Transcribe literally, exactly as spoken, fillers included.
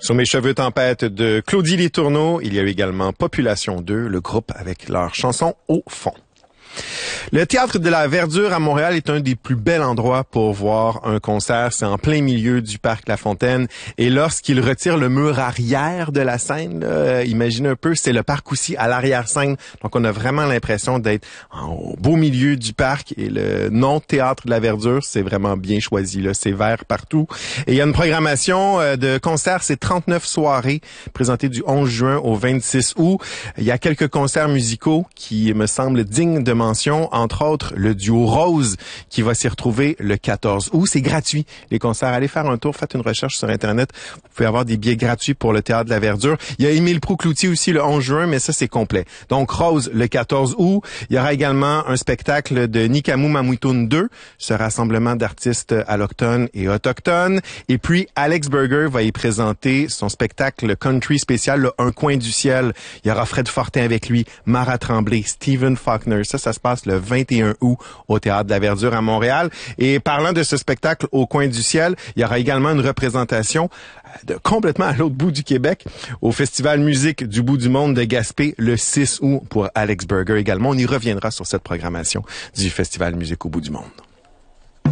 Sur mes cheveux tempête de Claudie Letourneau, il y a eu également Population deux, le groupe avec leur chanson Au fond. Le Théâtre de la Verdure à Montréal est un des plus bels endroits pour voir un concert. C'est en plein milieu du parc La Fontaine. Et lorsqu'il retire le mur arrière de la scène, là, euh, imaginez un peu, c'est le parc aussi à l'arrière-scène. Donc, on a vraiment l'impression d'être au beau milieu du parc. Et le nom Théâtre de la Verdure, c'est vraiment bien choisi. Là, c'est vert partout. Et il y a une programmation euh, de concerts. C'est trente-neuf soirées présentées du onze juin au vingt-six août. Il y a quelques concerts musicaux qui me semblent dignes de mention. Entre autres, le duo Rose qui va s'y retrouver le quatorze août. C'est gratuit, les concerts. Allez faire un tour, faites une recherche sur Internet. Vous pouvez avoir des billets gratuits pour le Théâtre de la Verdure. Il y a Émile Proulx-Cloutier aussi le onze juin, mais ça, c'est complet. Donc, Rose le quatorze août. Il y aura également un spectacle de Nikamu Mamuitoun deux, ce rassemblement d'artistes allochtones et autochtones. Et puis, Alex Burger va y présenter son spectacle country spécial, le Un coin du ciel. Il y aura Fred Fortin avec lui, Mara Tremblay, Stephen Faulkner. Ça, ça se passe le vingt et un août au Théâtre de la Verdure à Montréal. Et parlant de ce spectacle Au coin du ciel, il y aura également une représentation de complètement à l'autre bout du Québec au Festival Musique du bout du monde de Gaspé le six août pour Alex Burger également. On y reviendra sur cette programmation du Festival Musique au bout du monde.